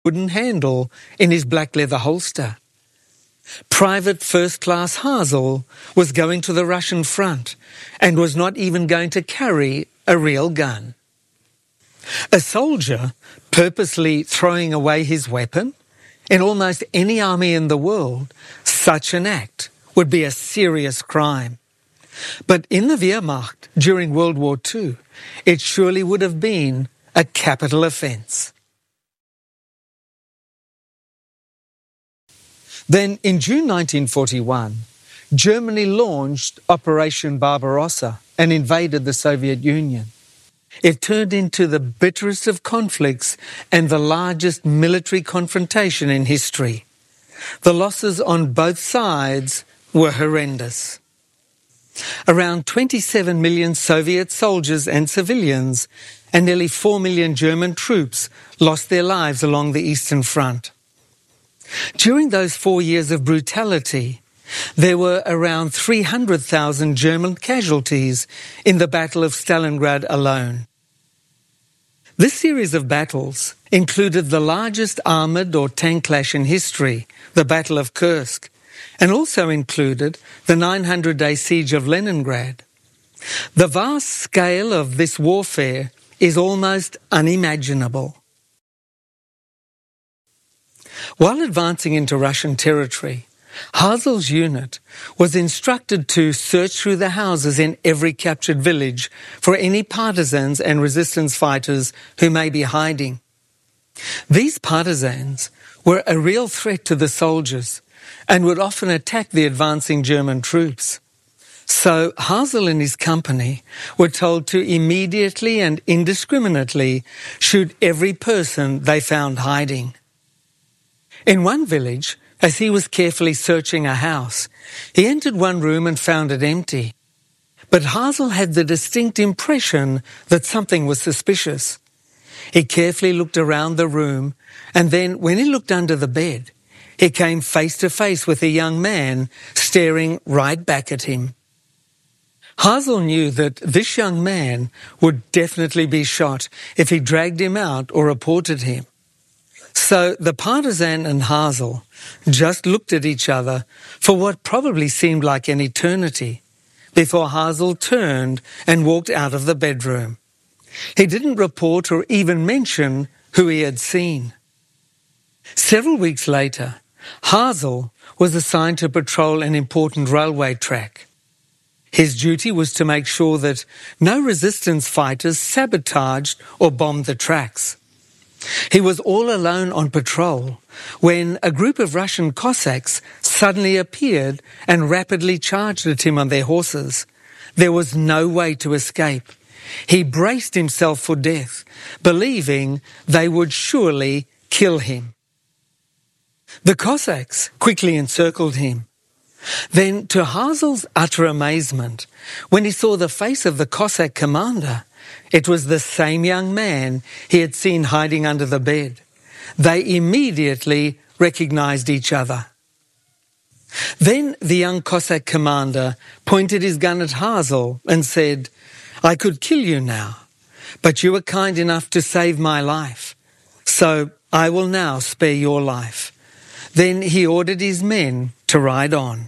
wooden handle in his black leather holster. Private First-Class Hazel was going to the Russian front and was not even going to carry a real gun. A soldier purposely throwing away his weapon? In almost any army in the world, such an act would be a serious crime. But in the Wehrmacht during World War II, it surely would have been a capital offence. Then in June 1941, Germany launched Operation Barbarossa and invaded the Soviet Union. It turned into the bitterest of conflicts and the largest military confrontation in history. The losses on both sides were horrendous. Around 27 million Soviet soldiers and civilians and nearly 4 million German troops lost their lives along the Eastern Front. During those 4 years of brutality, there were around 300,000 German casualties in the Battle of Stalingrad alone. This series of battles included the largest armoured or tank clash in history, the Battle of Kursk, and also included the 900-day siege of Leningrad. The vast scale of this warfare is almost unimaginable. While advancing into Russian territory, Hazel's unit was instructed to search through the houses in every captured village for any partisans and resistance fighters who may be hiding. These partisans were a real threat to the soldiers and would often attack the advancing German troops. So Hazel and his company were told to immediately and indiscriminately shoot every person they found hiding. In one village, as he was carefully searching a house, he entered one room and found it empty. But Hazel had the distinct impression that something was suspicious. He carefully looked around the room, and then when he looked under the bed, he came face to face with a young man staring right back at him. Hazel knew that this young man would definitely be shot if he dragged him out or reported him. So the partisan and Hazel just looked at each other for what probably seemed like an eternity before Hazel turned and walked out of the bedroom. He didn't report or even mention who he had seen. Several weeks later, Hazel was assigned to patrol an important railway track. His duty was to make sure that no resistance fighters sabotaged or bombed the tracks. He was all alone on patrol when a group of Russian Cossacks suddenly appeared and rapidly charged at him on their horses. There was no way to escape. He braced himself for death, believing they would surely kill him. The Cossacks quickly encircled him. Then, to Hazel's utter amazement, when he saw the face of the Cossack commander, it was the same young man he had seen hiding under the bed. They immediately recognized each other. Then the young Cossack commander pointed his gun at Hazel and said, "I could kill you now, but you were kind enough to save my life, so I will now spare your life." Then he ordered his men to ride on.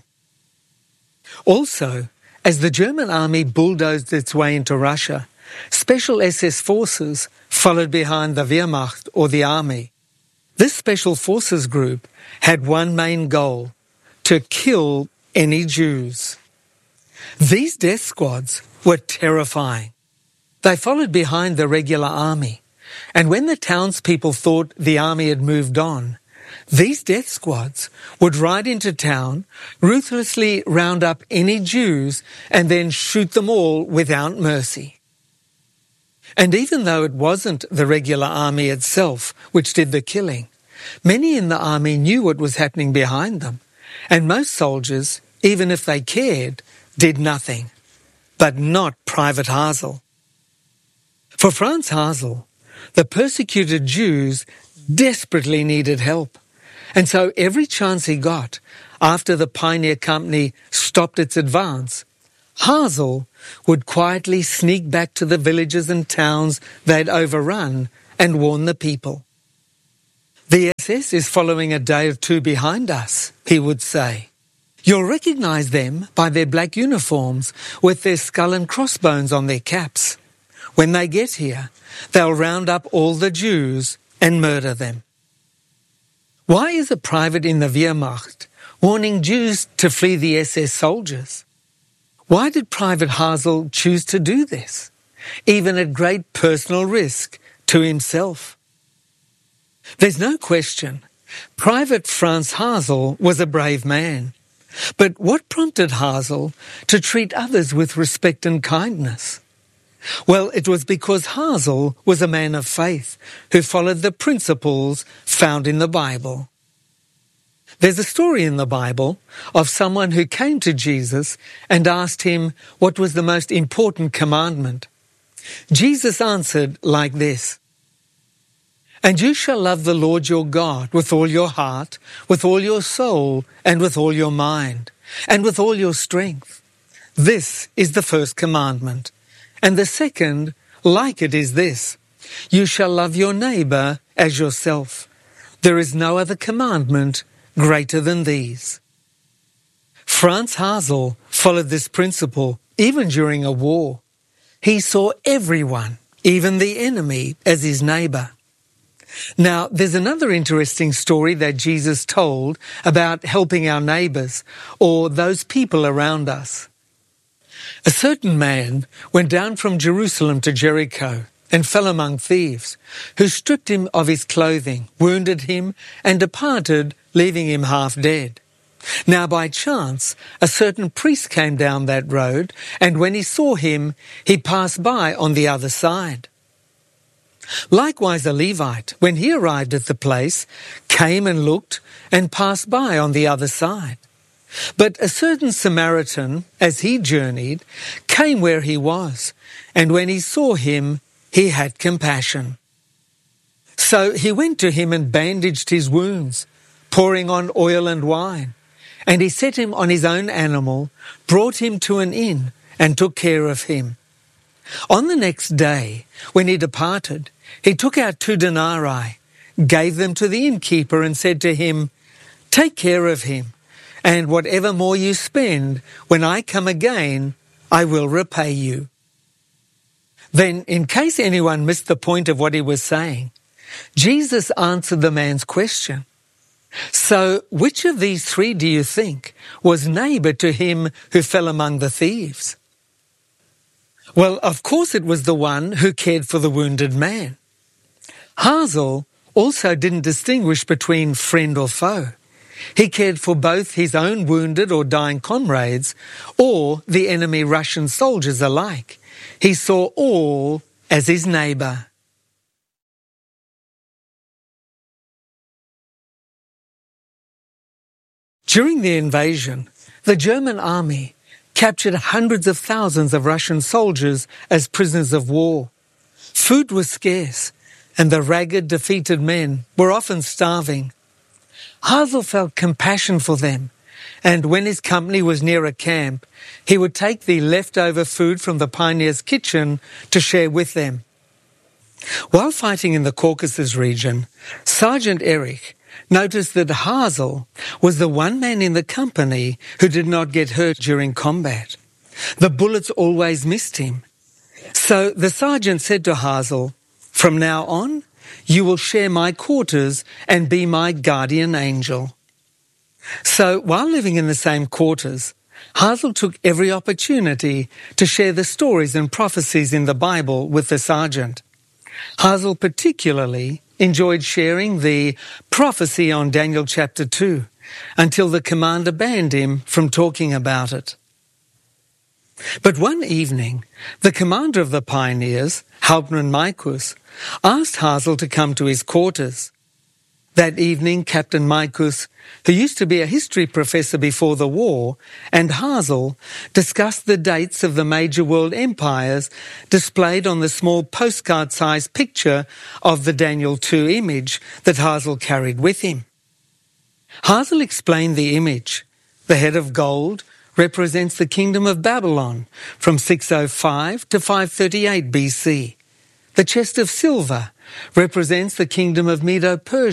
Also, as the German army bulldozed its way into Russia, special SS forces followed behind the Wehrmacht or the army. This special forces group had one main goal: to kill any Jews. These death squads were terrifying. They followed behind the regular army, and when the townspeople thought the army had moved on, these death squads would ride into town, ruthlessly round up any Jews, and then shoot them all without mercy. And even though it wasn't the regular army itself which did the killing, many in the army knew what was happening behind them, and most soldiers, even if they cared, did nothing. But not Private Hazel. For Franz Hazel, the persecuted Jews desperately needed help. And so every chance he got, after the Pioneer Company stopped its advance, Hazel would quietly sneak back to the villages and towns they'd overrun and warn the people. "The SS is following a day or two behind us," he would say. "You'll recognize them by their black uniforms with their skull and crossbones on their caps. When they get here, they'll round up all the Jews and murder them." Why is a private in the Wehrmacht warning Jews to flee the SS soldiers? Why did Private Hasel choose to do this, even at great personal risk to himself? There's no question, Private Franz Hasel was a brave man. But what prompted Hasel to treat others with respect and kindness? Well, it was because Hasel was a man of faith who followed the principles found in the Bible. There's a story in the Bible of someone who came to Jesus and asked him what was the most important commandment. Jesus answered like this: "And you shall love the Lord your God with all your heart, with all your soul, and with all your mind, and with all your strength. This is the first commandment. And the second, like it, is this: you shall love your neighbor as yourself. There is no other commandment greater than these." Franz Hasel followed this principle even during a war. He saw everyone, even the enemy, as his neighbor. Now, there's another interesting story that Jesus told about helping our neighbors or those people around us. A certain man went down from Jerusalem to Jericho and fell among thieves, who stripped him of his clothing, wounded him, and departed, leaving him half dead. Now by chance, a certain priest came down that road, and when he saw him, he passed by on the other side. Likewise a Levite, when he arrived at the place, came and looked and passed by on the other side. But a certain Samaritan, as he journeyed, came where he was, and when he saw him, he had compassion. So he went to him and bandaged his wounds, pouring on oil and wine. And he set him on his own animal, brought him to an inn, and took care of him. On the next day, when he departed, he took out 2 denarii, gave them to the innkeeper, and said to him, "Take care of him, and whatever more you spend, when I come again, I will repay you." Then, in case anyone missed the point of what he was saying, Jesus answered the man's question. "So, which of these 3 do you think was neighbor to him who fell among the thieves?" Well, of course it was the one who cared for the wounded man. Hasel also didn't distinguish between friend or foe. He cared for both his own wounded or dying comrades or the enemy Russian soldiers alike. He saw all as his neighbor. During the invasion, the German army captured hundreds of thousands of Russian soldiers as prisoners of war. Food was scarce, and the ragged, defeated men were often starving. Hasel felt compassion for them, and when his company was near a camp, he would take the leftover food from the pioneers' kitchen to share with them. While fighting in the Caucasus region, Sergeant Erich noticed that Hasel was the one man in the company who did not get hurt during combat. The bullets always missed him. So the sergeant said to Hasel, "From now on, you will share my quarters and be my guardian angel." So while living in the same quarters, Hasel took every opportunity to share the stories and prophecies in the Bible with the sergeant. Hasel particularly enjoyed sharing the prophecy on Daniel chapter 2 until the commander banned him from talking about it. But one evening, the commander of the pioneers, Hauptmann Maikus, asked Hasel to come to his quarters. That evening, Captain Maikus, who used to be a history professor before the war, and Hasel discussed the dates of the major world empires displayed on the small postcard-sized picture of the Daniel 2 image that Hasel carried with him. Hasel explained the image. The head of gold represents the kingdom of Babylon from 605 to 538 BC. The chest of silver represents the kingdom of Medo-Persia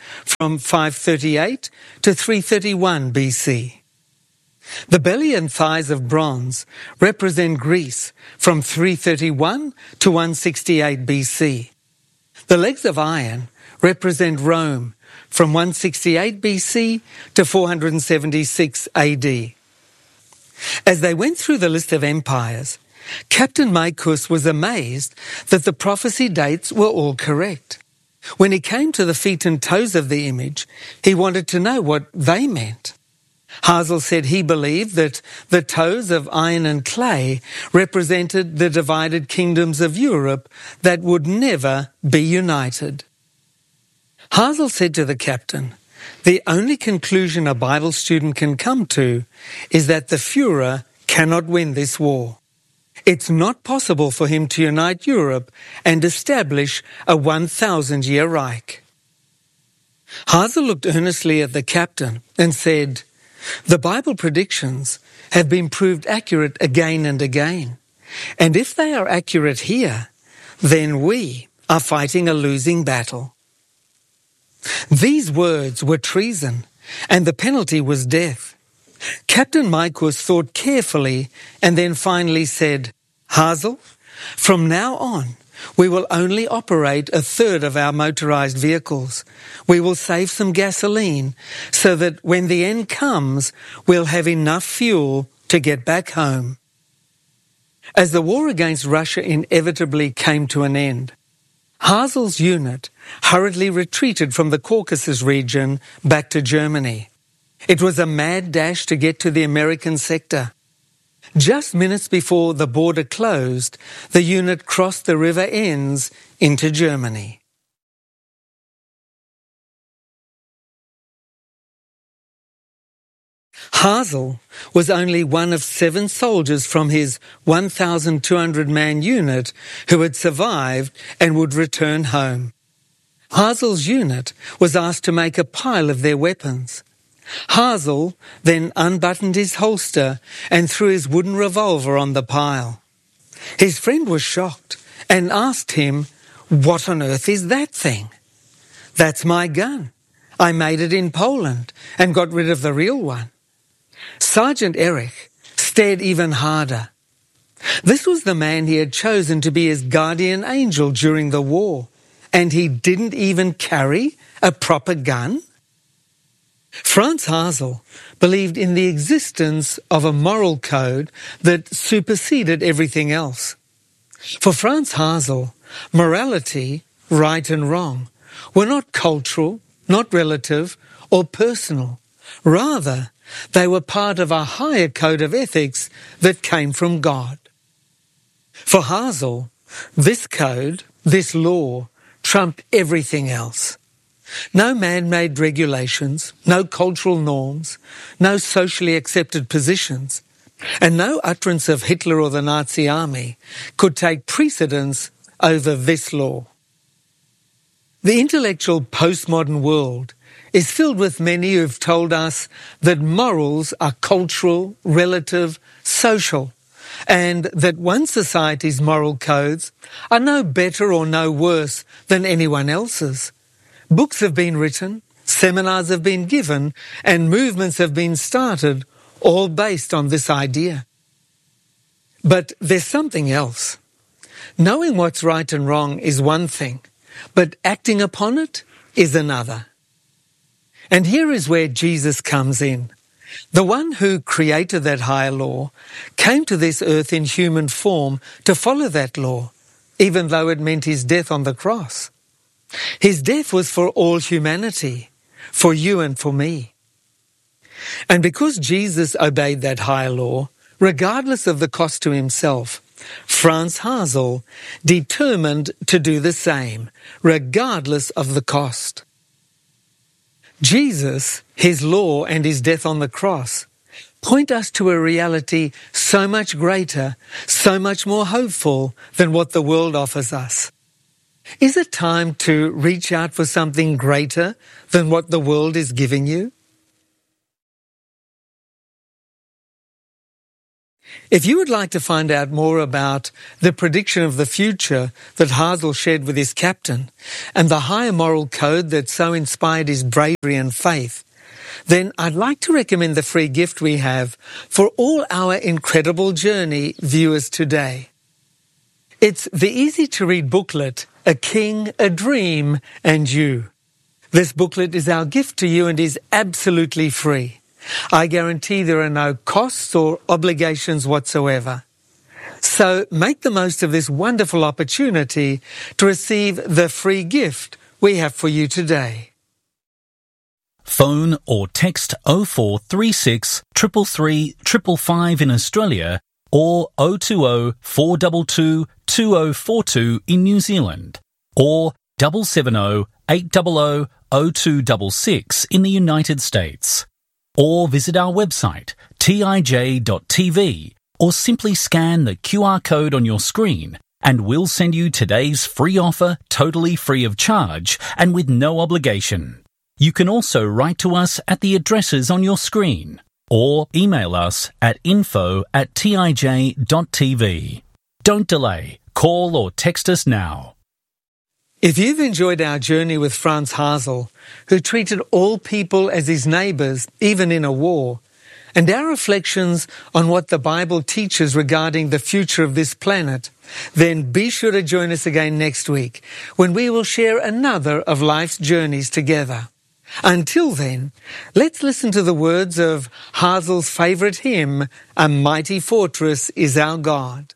from 538 to 331 BC. The belly and thighs of bronze represent Greece from 331 to 168 BC. The legs of iron represent Rome from 168 BC to 476 AD. As they went through the list of empires, Captain Maikus was amazed that the prophecy dates were all correct. When he came to the feet and toes of the image, he wanted to know what they meant. Hazel said he believed that the toes of iron and clay represented the divided kingdoms of Europe that would never be united. Hazel said to the captain, "The only conclusion a Bible student can come to is that the Führer cannot win this war. It's not possible for him to unite Europe and establish a 1,000-year Reich." Hazel looked earnestly at the captain and said, "The Bible predictions have been proved accurate again and again, and if they are accurate here, then we are fighting a losing battle." These words were treason, and the penalty was death. Captain Maikus thought carefully and then finally said, "Hazel, from now on, we will only operate a third of our motorized vehicles. We will save some gasoline so that when the end comes, we'll have enough fuel to get back home." As the war against Russia inevitably came to an end, Hazel's unit hurriedly retreated from the Caucasus region back to Germany. It was a mad dash to get to the American sector. Just minutes before the border closed, the unit crossed the River Enns into Germany. Hazel was only one of 7 soldiers from his 1,200-man unit who had survived and would return home. Hazel's unit was asked to make a pile of their weapons. Hazel then unbuttoned his holster and threw his wooden revolver on the pile. His friend was shocked and asked him, "What on earth is that thing?" "That's my gun. I made it in Poland and got rid of the real one." Sergeant Erich stared even harder. This was the man he had chosen to be his guardian angel during the war, and he didn't even carry a proper gun? Franz Hazel believed in the existence of a moral code that superseded everything else. For Franz Hazel, morality, right and wrong, were not cultural, not relative, or personal. Rather, they were part of a higher code of ethics that came from God. For Hazel, this code, this law, trumped everything else. No man-made regulations, no cultural norms, no socially accepted positions, and no utterance of Hitler or the Nazi army could take precedence over this law. The intellectual postmodern world is filled with many who've told us that morals are cultural, relative, social, and that one society's moral codes are no better or no worse than anyone else's. Books have been written, seminars have been given, and movements have been started, all based on this idea. But there's something else. Knowing what's right and wrong is one thing, but acting upon it is another. And here is where Jesus comes in. The one who created that higher law came to this earth in human form to follow that law, even though it meant his death on the cross. His death was for all humanity, for you and for me. And because Jesus obeyed that higher law, regardless of the cost to himself, Franz Hazel determined to do the same, regardless of the cost. Jesus, his law and his death on the cross point us to a reality so much greater, so much more hopeful than what the world offers us. Is it time to reach out for something greater than what the world is giving you? If you would like to find out more about the prediction of the future that Hazel shared with his captain and the higher moral code that so inspired his bravery and faith, then I'd like to recommend the free gift we have for all our Incredible Journey viewers today. It's the easy-to-read booklet, A King, a Dream, and You. This booklet is our gift to you and is absolutely free. I guarantee there are no costs or obligations whatsoever. So make the most of this wonderful opportunity to receive the free gift we have for you today. Phone or text 0436 333 555 in Australia or 020 422 2042 in New Zealand or 770 800 0266 in the United States. Or visit our website tij.tv or simply scan the QR code on your screen and we'll send you today's free offer totally free of charge and with no obligation. You can also write to us at the addresses on your screen or email us at info@tij.tv. Don't delay. Call or text us now. If you've enjoyed our journey with Franz Hazel, who treated all people as his neighbours, even in a war, and our reflections on what the Bible teaches regarding the future of this planet, then be sure to join us again next week when we will share another of life's journeys together. Until then, let's listen to the words of Hazel's favourite hymn, A Mighty Fortress is Our God.